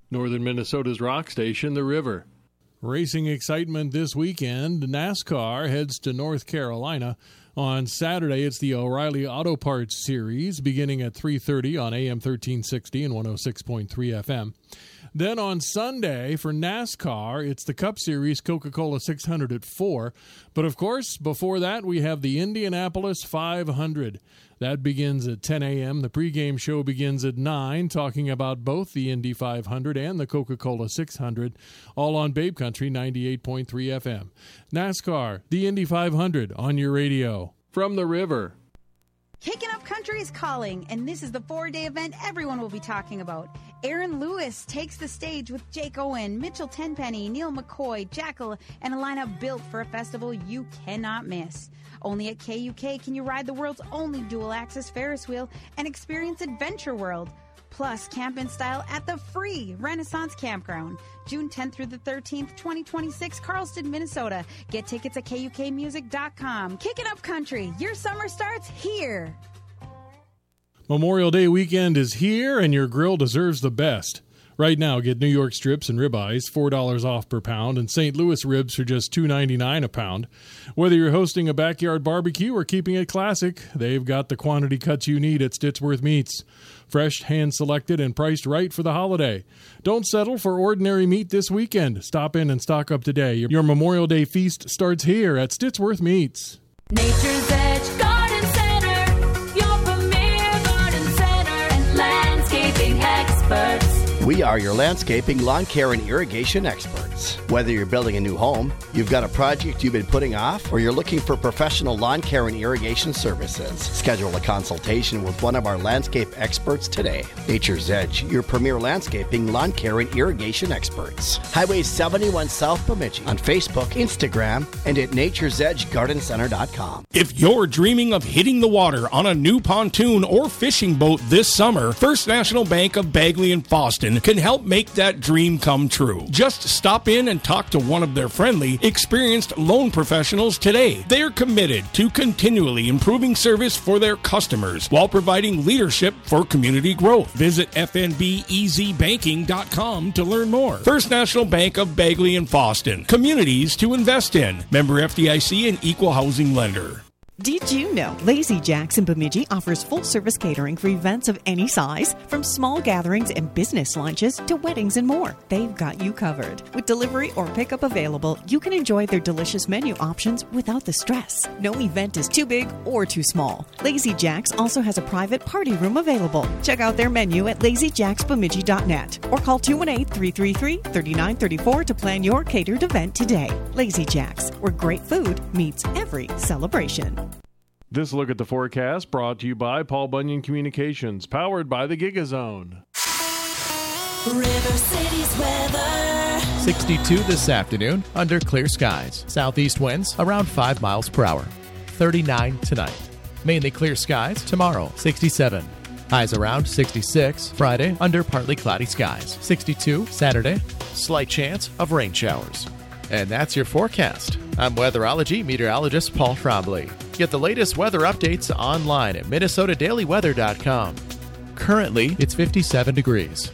Northern Minnesota's rock station, The River. Racing excitement this weekend. NASCAR heads to North Carolina. On Saturday, it's the O'Reilly Auto Parts Series, beginning at 3:30 on AM 1360 and 106.3 FM. Then on Sunday, for NASCAR, it's the Cup Series Coca-Cola 600 at 4. But, of course, before that, we have the Indianapolis 500. That begins at 10 a.m. The pregame show begins at 9, talking about both the Indy 500 and the Coca-Cola 600, all on Babe Country 98.3 FM. NASCAR, the Indy 500, on your radio. From The River. Kicking Up Country is calling, and this is the 4-day event everyone will be talking about. Aaron Lewis takes the stage with Jake Owen, Mitchell Tenpenny, Neil McCoy, Jackal, and a lineup built for a festival you cannot miss. Only at KUK can you ride the world's only dual-axis Ferris wheel and experience Adventure World. Plus, camp in style at the free Renaissance Campground. June 10th through the 13th, 2026, Carlston, Minnesota. Get tickets at KUKmusic.com. Kicking Up Country. Your summer starts here. Memorial Day weekend is here, and your grill deserves the best. Right now, get New York strips and ribeyes, $4 off per pound, and St. Louis ribs for just $2.99 a pound. Whether you're hosting a backyard barbecue or keeping it classic, they've got the quantity cuts you need at Stittsworth Meats. Fresh, hand-selected, and priced right for the holiday. Don't settle for ordinary meat this weekend. Stop in and stock up today. Your Memorial Day feast starts here at Stittsworth Meats. Nature's Edge Garden Center, your premier garden center and landscaping experts. We are your landscaping, lawn care, and irrigation experts. Whether you're building a new home, you've got a project you've been putting off, or you're looking for professional lawn care and irrigation services, schedule a consultation with one of our landscape experts today. Nature's Edge, your premier landscaping, lawn care, and irrigation experts. Highway 71 South Bemidji on Facebook, Instagram, and at naturesedgegardencenter.com. If you're dreaming of hitting the water on a new pontoon or fishing boat this summer, First National Bank of Bagley and Fosston can help make that dream come true. Just stop in and talk to one of their friendly, experienced loan professionals today. They're committed to continually improving service for their customers while providing leadership for community growth. Visit fnbezbanking.com to learn more. First National Bank of Bagley and Fosston. Communities to invest in. Member FDIC and equal housing lender. Did you know Lazy Jack's in Bemidji offers full-service catering for events of any size, from small gatherings and business lunches to weddings and more? They've got you covered. With delivery or pickup available, you can enjoy their delicious menu options without the stress. No event is too big or too small. Lazy Jack's also has a private party room available. Check out their menu at lazyjacksbemidji.net or call 218-333-3934 to plan your catered event today. Lazy Jack's, where great food meets every celebration. This look at the forecast brought to you by Paul Bunyan Communications, powered by the GigaZone. River City's weather. 62 this afternoon under clear skies. Southeast winds around 5 miles per hour. 39 tonight. Mainly clear skies tomorrow. 67. Highs around 66. Friday under partly cloudy skies. 62 Saturday. Slight chance of rain showers. And that's your forecast. I'm weatherology meteorologist Paul Trombley. Get the latest weather updates online at minnesotadailyweather.com. Currently, it's 57 degrees.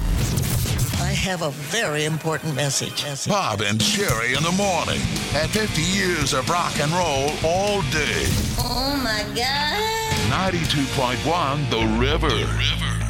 I have a very important message. Bob and Sherry in the morning. At 50 years of rock and roll all day. Oh, my God. 92.1 The River.